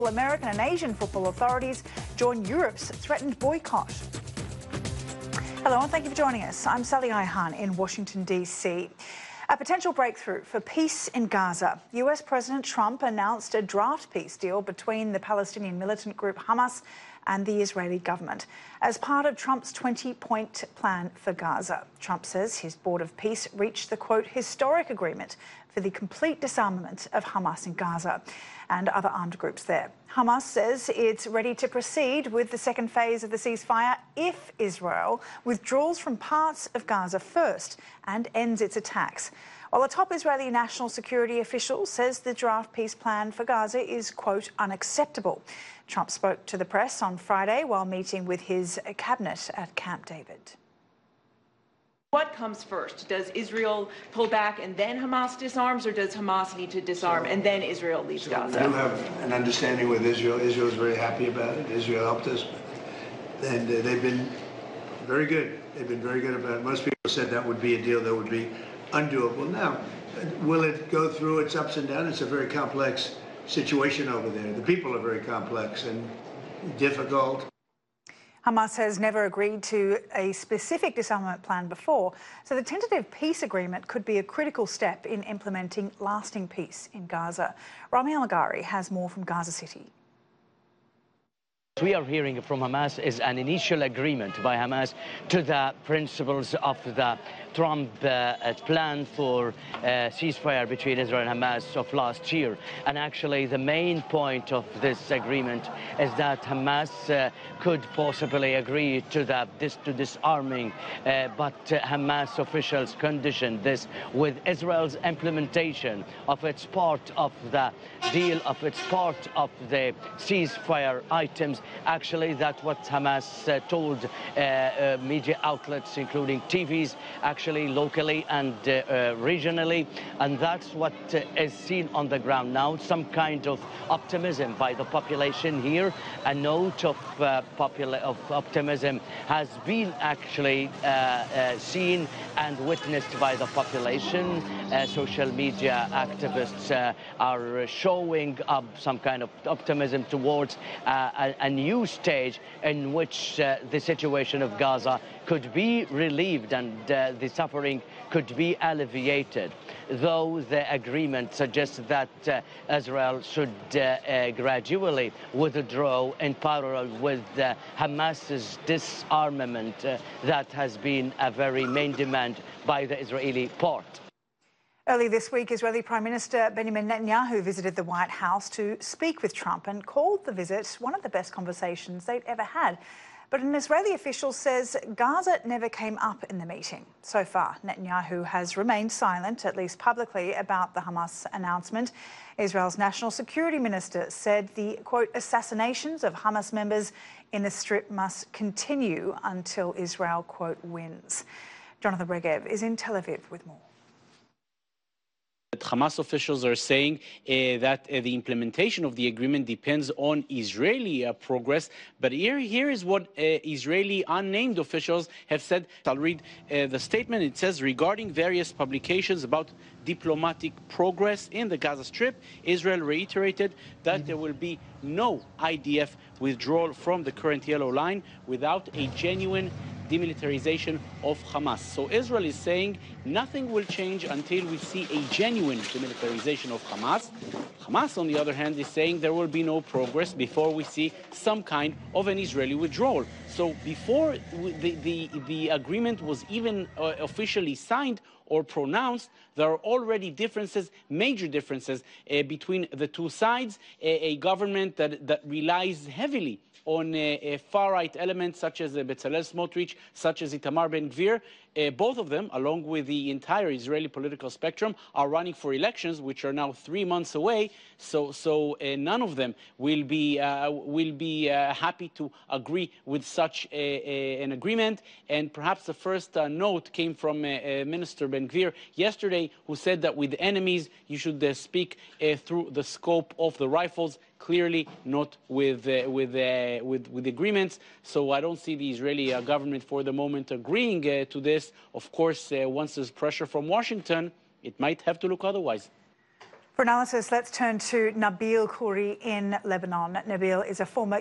American and Asian football authorities join Europe's threatened boycott. Hello and thank you for joining us. I'm Sally Ihan in Washington, D.C. A potential breakthrough for peace in Gaza. US President Trump announced a draft peace deal between the Palestinian militant group Hamas and the Israeli government as part of Trump's 20-point plan for Gaza. Trump says his Board of Peace reached the, quote, historic agreement for the complete disarmament of Hamas in Gaza and other armed groups there. Hamas says it's ready to proceed with the second phase of the ceasefire if Israel withdraws from parts of Gaza first and ends its attacks. While a top Israeli national security official says the draft peace plan for Gaza is, quote, unacceptable. Trump spoke to the press on Friday while meeting with his cabinet at Camp David. What comes first? Does Israel pull back and then Hamas disarms, or does Hamas need to disarm and then Israel leaves Gaza? We do have an understanding with Israel. Israel is very happy about it. Israel helped us, and they've been very good. They've been very good about it. Most people said that would be a deal that would be undoable. Now, will it go through its ups and downs? It's a very complex situation over there. The people are very complex and difficult. Hamas has never agreed to a specific disarmament plan before, so the tentative peace agreement could be a critical step in implementing lasting peace in Gaza. Rami Al-Maghari has more from Gaza City. What we are hearing from Hamas is an initial agreement by Hamas to the principles of the Trump plan for ceasefire between Israel and Hamas of last year. And actually the main point of this agreement is that Hamas could possibly agree to disarming, but Hamas officials conditioned this with Israel's implementation of its part of the deal, of its part of the ceasefire items. Actually, that's what Hamas told media outlets, including TVs, actually locally and regionally, and that's what is seen on the ground now. Some kind of optimism by the population here. A note of optimism has been actually seen and witnessed by the population. Social media activists are showing up some kind of optimism towards a new stage in which the situation of Gaza could be relieved and the suffering could be alleviated, though the agreement suggests that Israel should gradually withdraw in parallel with Hamas's disarmament. That has been a very main demand by the Israeli part. Early this week, Israeli Prime Minister Benjamin Netanyahu visited the White House to speak with Trump and called the visit one of the best conversations they'd ever had. But an Israeli official says Gaza never came up in the meeting. So far, Netanyahu has remained silent, at least publicly, about the Hamas announcement. Israel's national security minister said the, quote, assassinations of Hamas members in the Strip must continue until Israel, quote, wins. Jonathan Regev is in Tel Aviv with more. Hamas officials are saying that the implementation of the agreement depends on Israeli progress. But here is what Israeli unnamed officials have said. I'll read the statement. It says, regarding various publications about diplomatic progress in the Gaza Strip, Israel reiterated that there will be no IDF withdrawal from the current yellow line without a genuine demilitarization of Hamas. So Israel is saying nothing will change until we see a genuine demilitarization of Hamas. Hamas, on the other hand, is saying there will be no progress before we see some kind of an Israeli withdrawal. So before the agreement was even officially signed or pronounced, there are already differences, major differences between the two sides. A government that relies heavily on far-right elements such as Bezalel Smotrich, such as Itamar Ben-Gvir. Both of them, along with the entire Israeli political spectrum, are running for elections, which are now 3 months away. So none of them will be happy to agree with such an agreement. And perhaps the first note came from Minister Ben-Gvir yesterday, who said that with enemies you should speak through the scope of the rifles. Clearly not with agreements. So I don't see the Israeli government for the moment agreeing to this. Of course, once there's pressure from Washington, it might have to look otherwise. For analysis, let's turn to Nabil Khouri in Lebanon. Nabil is a former